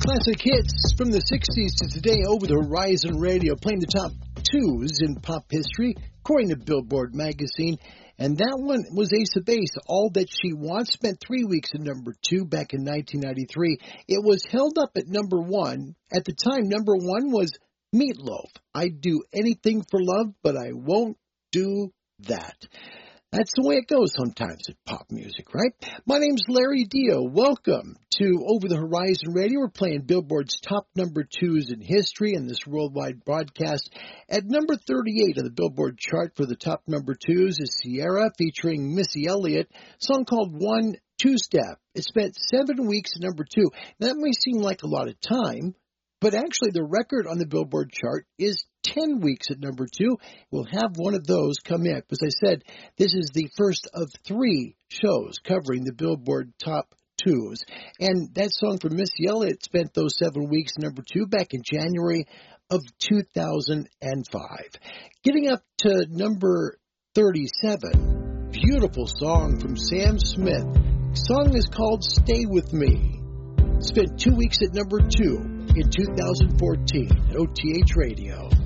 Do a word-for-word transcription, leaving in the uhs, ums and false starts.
classic hits from the sixties to today over the Horizon Radio, playing the top twos in pop history, according to Billboard magazine. And that one was Ace of Base, All That She Wants, spent three weeks at number two back in nineteen ninety-three. It was held up at number one. At the time, number one was Meatloaf. I'd do anything for love, but I won't do that. That's the way it goes sometimes in pop music, right? My name's Larry Dio. Welcome to Over the Horizon Radio. We're playing Billboard's top number twos in history in this worldwide broadcast. At number thirty-eight of the Billboard chart for the top number twos is Sierra featuring Missy Elliott, a song called One Two Step. It spent seven weeks at number two. That may seem like a lot of time, but actually the record on the Billboard chart is ten weeks at number two. We'll have one of those come in. As I said, this is the first of three shows covering the Billboard top twos. And that song from Missy Elliott spent those seven weeks at number two back in January of two thousand five. Getting up to number thirty-seven, beautiful song from Sam Smith. The song is called Stay With Me. Spent two weeks at number two in two thousand fourteen at O T H Radio.